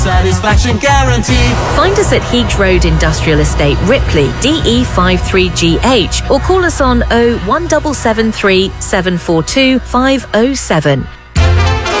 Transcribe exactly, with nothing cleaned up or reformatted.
Satisfaction guaranteed. Find us at Heags Road Industrial Estate, Ripley, D E five three G H, or call us on oh one seven seven three seven four two five oh seven.